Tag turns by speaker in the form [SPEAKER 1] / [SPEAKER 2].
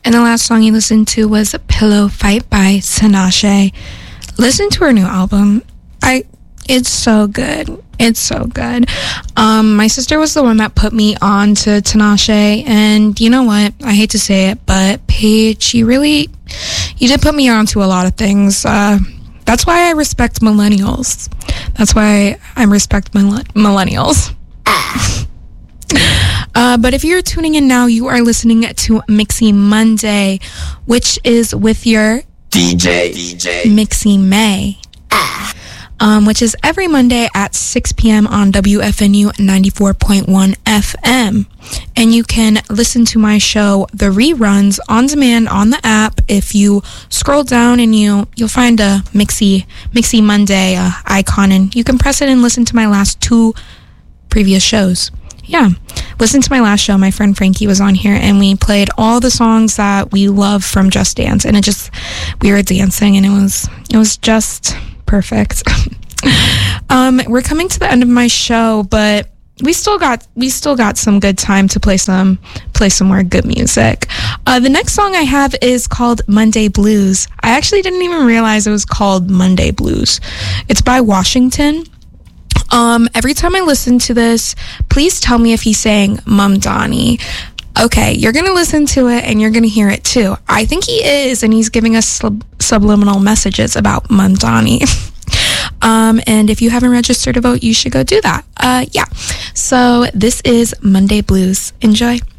[SPEAKER 1] And the last song you listened to was Pillow Fight by Tinashe. Listen to her new album. It's so good. It's so good. My sister was the one that put me on to Tinashe, and you know what? I hate to say it, but Paige, you did put me on to a lot of things. That's why I respect millennials. That's why I respect millennials. But if you're tuning in now, you are listening to Mixie Monday, which is with your
[SPEAKER 2] DJ
[SPEAKER 1] Mixie May. Which is every Monday at 6 p.m. on WFNU 94.1 FM. And you can listen to my show, The Reruns, on demand on the app. If you scroll down and you'll find a Mixie Monday icon, and you can press it and listen to my last 2 previous shows. Yeah, listen to my last show. My friend Frankie was on here, and we played all the songs that we love from Just Dance, and we were dancing, and it was just perfect. We're coming to the end of my show, but we still got some good time to play some more good music. The next song I have is called Monday Blues. I actually didn't even realize it was called Monday Blues. It's by Washington. Every time I listen to this, please tell me if he's saying Mum Donnie. Okay, you're going to listen to it and you're going to hear it too. I think he is, and he's giving us subliminal messages about Mum Donnie. And if you haven't registered to vote, you should go do that. Yeah. So this is Monday Blues. Enjoy.